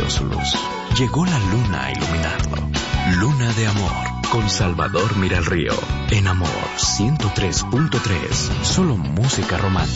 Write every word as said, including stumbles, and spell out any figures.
perdió su luz. Llegó la luna a iluminarlo. Luna de Amor, con Salvador Miralrío. En Amor ciento tres punto tres, solo música romántica.